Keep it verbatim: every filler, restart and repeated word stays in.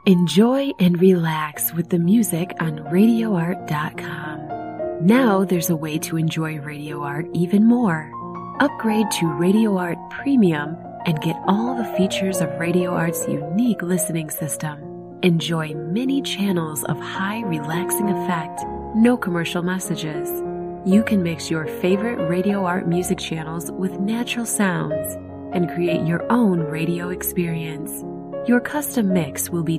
Enjoy and relax with the music on radio art dot com. Now there's a way to enjoy Radio Art even more. Upgrade to Radio Art Premium and get all the features of Radio Art's unique listening system. Enjoy many channels of high relaxing effect, no commercial messages. You can mix your favorite Radio Art music channels with natural sounds and create your own radio experience. Your custom mix will be